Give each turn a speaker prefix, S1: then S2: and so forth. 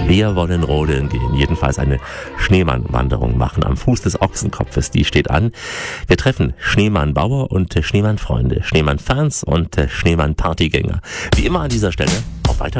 S1: Wir wollen rodeln gehen, jedenfalls eine Schneemannwanderung machen am Fuß des Ochsenkopfes. Die steht an. Wir treffen Schneemann-Bauer und Schneemann-Freunde, Schneemann-Fans und Schneemann-Partygänger. Wie immer an dieser Stelle auf weiter